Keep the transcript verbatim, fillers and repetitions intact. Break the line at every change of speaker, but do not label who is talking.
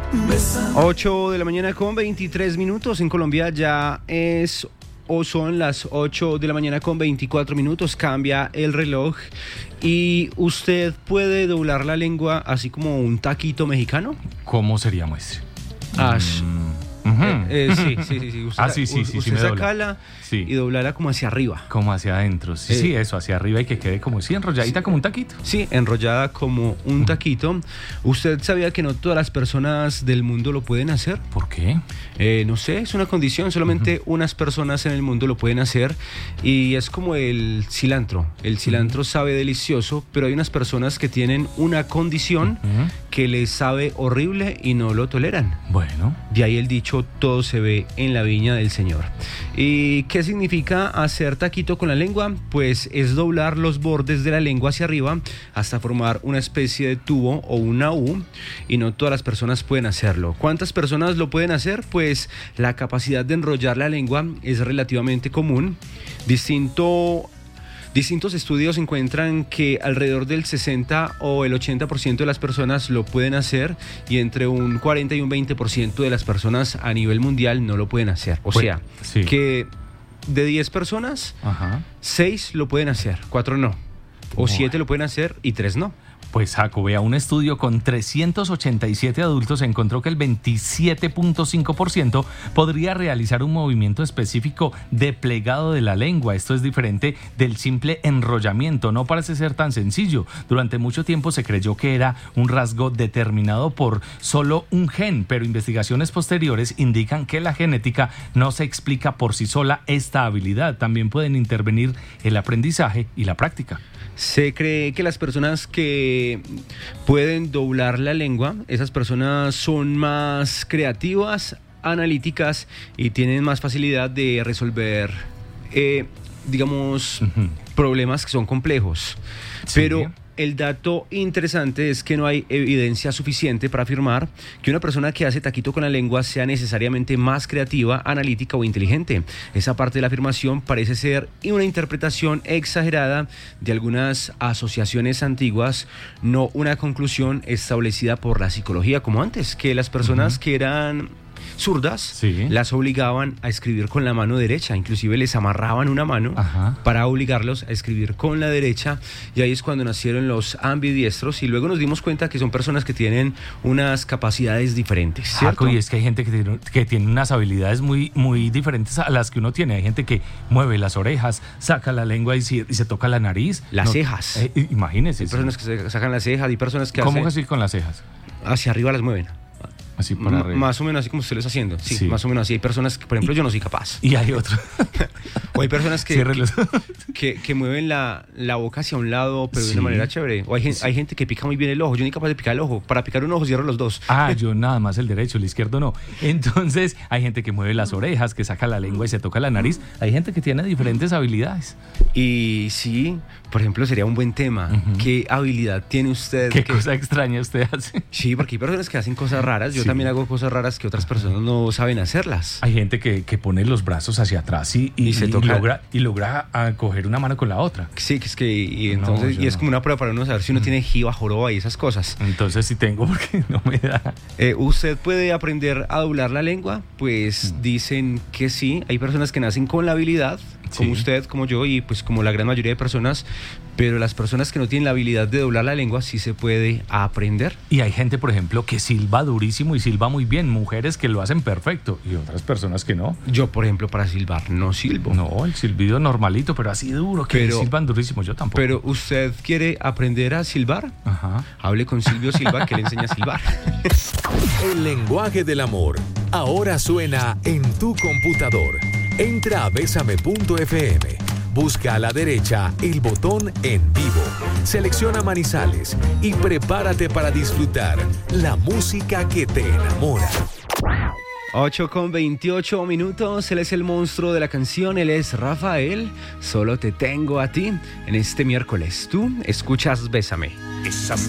ocho de la mañana con veintitrés minutos. En Colombia ya es o son las ocho de la mañana con veinticuatro minutos. Cambia el reloj y usted puede doblar la lengua así como un taquito mexicano.
¿Cómo sería, muestre?
Ah,
Mm, ujú.
eh, eh, sí, sí, sí, sí. Usted,
Ah, sí, sí, sí, sí,
usted
me dobla.
sacala
Sí.
y doblarla como hacia arriba.
Como hacia adentro. Sí,
Eh,
sí, eso, hacia arriba y que quede como sí, enrolladita,
sí.
como un taquito.
Sí, enrollada como un taquito. ¿Usted sabía que no todas las personas del mundo lo pueden hacer?
¿Por qué?
Eh, no sé, es una condición, solamente uh-huh. unas personas en el mundo lo pueden hacer y es como el cilantro. El cilantro uh-huh. sabe delicioso, pero hay unas personas que tienen una condición uh-huh. que les sabe horrible y no lo toleran.
Bueno.
De ahí el dicho, todo se ve en la viña del Señor. ¿Y qué significa hacer taquito con la lengua? Pues es doblar los bordes de la lengua hacia arriba hasta formar una especie de tubo o una U, y no todas las personas pueden hacerlo. ¿Cuántas personas lo pueden hacer? Pues la capacidad de enrollar la lengua es relativamente común. Distinto Distintos estudios encuentran que alrededor del sesenta o el ochenta por ciento de las personas lo pueden hacer y entre un cuarenta y un veinte por ciento de las personas a nivel mundial no lo pueden hacer. O
pues,
sea,
sí.
que de diez personas,
Ajá.
seis lo pueden hacer, cuatro no. O siete lo pueden hacer y tres no.
Pues Jaco, vea, un estudio con trescientos ochenta y siete adultos encontró que el veintisiete punto cinco por ciento podría realizar un movimiento específico de plegado de la lengua. Esto es diferente del simple enrollamiento, no parece ser tan sencillo. Durante mucho tiempo se creyó que era un rasgo determinado por solo un gen, pero investigaciones posteriores indican que la genética no se explica por sí sola esta habilidad. También pueden intervenir el aprendizaje y la práctica.
Se cree que las personas que pueden doblar la lengua, esas personas son más creativas, analíticas y tienen más facilidad de resolver, eh, digamos, uh-huh. problemas que son complejos. Sí. Pero el dato interesante es que no hay evidencia suficiente para afirmar que una persona que hace taquito con la lengua sea necesariamente más creativa, analítica o inteligente. Esa parte de la afirmación parece ser una interpretación exagerada de algunas asociaciones antiguas, no una conclusión establecida por la psicología como antes, que las personas uh-huh. que eran zurdas, sí. las obligaban a escribir con la mano derecha, inclusive les amarraban una mano Ajá. para obligarlos a escribir con la derecha, y ahí es cuando nacieron los ambidiestros, y luego nos dimos cuenta que son personas que tienen unas capacidades diferentes, ¿cierto?
Jaco, y es que hay gente que tiene, que tiene unas habilidades muy, muy diferentes a las que uno tiene. Hay gente que mueve las orejas, saca la lengua y, si, y se toca la nariz.
Las
no,
cejas.
Eh, imagínese.
Hay personas que se sacan las cejas, hay personas que
¿Cómo
hacen...
que sí con las cejas?
Hacia arriba las mueven.
Así para
M- más o menos así como usted lo está haciendo. Sí, sí, más o menos así. Hay personas que, por ejemplo,
y,
yo no soy capaz.
Y hay otros.
O hay personas que, que, que, que mueven la, la boca hacia un lado, pero sí. de una manera chévere. O hay, sí. hay gente que pica muy bien el ojo. Yo ni capaz de picar el ojo. Para picar un ojo cierro los dos.
Ah, yo nada más el derecho, el izquierdo no. Entonces, hay gente que mueve las orejas, que saca la lengua y se toca la nariz. Hay gente que tiene diferentes habilidades.
Y sí, por ejemplo, sería un buen tema. Uh-huh. ¿Qué habilidad tiene usted?
¿Qué
que...
cosa extraña usted hace?
Sí, porque hay personas que hacen cosas raras. Yo sí. también hago cosas raras que otras personas no saben hacerlas.
Hay gente que, que pone los brazos hacia atrás y, y, y, se toca. y logra, y logra a coger una mano con la otra.
Sí, que es que y entonces no, y es no. como una prueba para uno saber si uno mm. tiene jiba, joroba y esas cosas.
Entonces sí tengo, porque no me da.
Eh, ¿Usted puede aprender a doblar la lengua? Pues mm. dicen que sí. Hay personas que nacen con la habilidad, como sí. usted, como yo y pues como la gran mayoría de personas, pero las personas que no tienen la habilidad de doblar la lengua sí se puede aprender.
Y hay gente, por ejemplo, que silba durísimo y silba muy bien, mujeres que lo hacen perfecto y otras personas que no.
Yo, por ejemplo, para silbar no silbo.
No, el silbido normalito, pero así duro, que pero, silban durísimo, yo tampoco.
Pero ¿usted quiere aprender a silbar?
Ajá.
Hable con Silvio Silva, que le enseña a silbar.
El lenguaje del amor ahora suena en tu computador. Entra a bésame punto efe eme. Busca a la derecha el botón En Vivo, selecciona Manizales y prepárate para disfrutar la música que te enamora.
ocho con veintiocho minutos, él es el monstruo de la canción, él es Rafael, solo te tengo a ti. En este miércoles, tú escuchas Bésame.
Esa